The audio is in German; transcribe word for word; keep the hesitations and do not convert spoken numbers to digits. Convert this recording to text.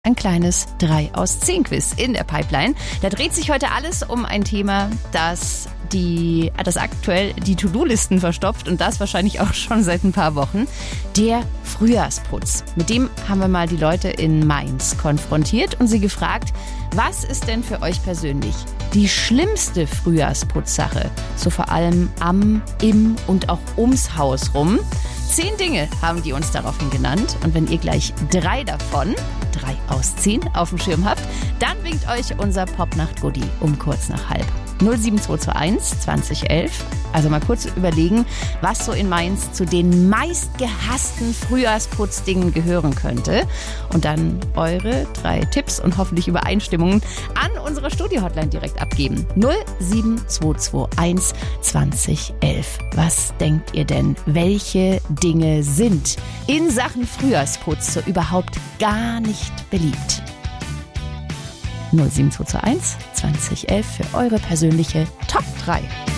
Ein kleines drei aus zehn Quiz in der Pipeline. Da dreht sich heute alles um ein Thema, das die, das aktuell die To-Do-Listen verstopft und das wahrscheinlich auch schon seit ein paar Wochen. Der Frühjahrsputz. Mit dem haben wir mal die Leute in Mainz konfrontiert und sie gefragt, was ist denn für euch persönlich die schlimmste Frühjahrsputzsache? So vor allem am, im und auch ums Haus rum. Zehn Dinge haben die uns daraufhin genannt. Und wenn ihr gleich drei davon, drei aus zehn, auf dem Schirm habt, dann winkt euch unser Popnacht-Goodie um kurz nach halb. null sieben zwei zwei eins zwanzig elf. Also mal kurz überlegen, was so in Mainz zu den meistgehassten Frühjahrsputzdingen gehören könnte. Und dann eure drei Tipps und hoffentlich Übereinstimmungen an unsere Studio-Hotline direkt abgeben. null sieben zwei zwei eins zwanzig elf. Was denkt ihr denn, welche Dinge sind in Sachen Frühjahrsputz so überhaupt gar nicht beliebt? null sieben zwei zwei eins zwanzig elf für eure persönliche Top drei.